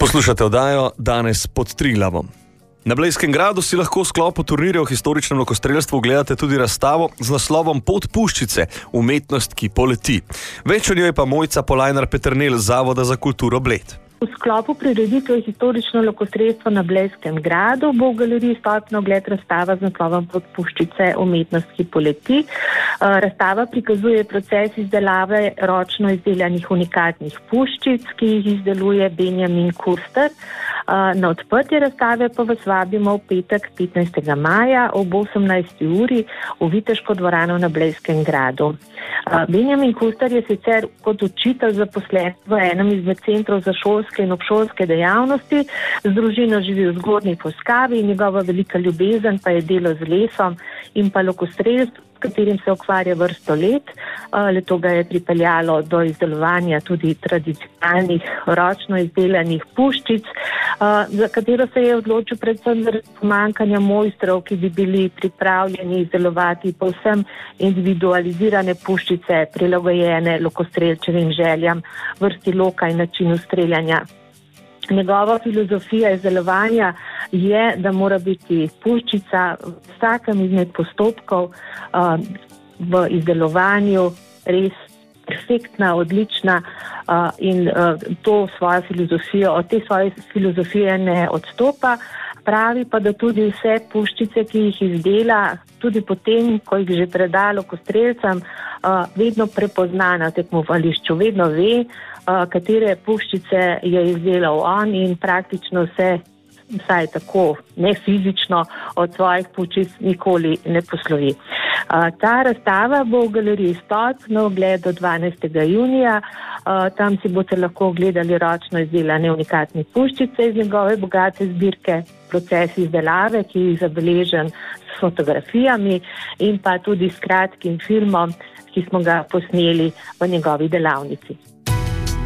Poslušate oddajo Danes pod Triglavom. Na Blejskem gradu si lahko v sklopu turnirja o historičnem lokostrelstvu ogledate tudi razstavo z naslovom Pot puščice, umetnost, ki poleti. Več o njoj pa Mojca Polajnar-Peternelj z Zavoda za kulturo Bled. V sklopu prireditve historično lokostrelstvo na Blejskem gradu bo v galeriji Stolp na ogled razstava z naslovom Pot puščice, umetnost, ki poleti. Razstava prikazuje proces izdelave ročno izdelanih unikatnih puščic, ki jih izdeluje Benjamin Kuster. Na odprtje razstave pa vas vabimo v petek 15. maja ob 18. uri v Viteško dvorano na Blejskem gradu. Benjamin Kuster je sicer kot učitelj zaposlen v enem izmed centrov za šolske in obšolske dejavnosti, z družino živi v Zgornji Poskavi, njegova velika ljubezen pa je delo z lesom in pa lokostrelstvo, s katerim se ukvarja vrsto let. Leto ga je pripeljalo do izdelovanja tudi tradicionalnih ročno izdelanih puščic, za katero se je odločil predvsem zaradi pomanjkanja mojstrov, ki bi bili pripravljeni izdelovati povsem individualizirane puščice, prilagojene lokostrelčevim željam, vrsti loka in načinu streljanja. Njegova filozofija izdelovanja je, da mora biti puščica v vsakem izmed postopkov v izdelovanju res perfektna, odlična in to svojo filozofijo, od te svoje filozofije ne odstopa. Pravi pa, da tudi vse puščice, ki jih izdela, tudi potem, ko jih že preda lokostrelcem, vedno prepozna na tekmovališču, vedno ve, katere puščice je izdelal on in praktično vse, vsaj tako, ne fizično, od svojih puščic nikoli ne poslovi. Ta razstava bo v galeriji Stolp na ogled do 12. junija. Tam si boste lahko ogledali ročno izdelane unikatne puščice iz njegove bogate zbirke, proces izdelave, ki je zabeležen s fotografijami in pa tudi s kratkim filmom, ki smo ga posneli v njegovi delavnici.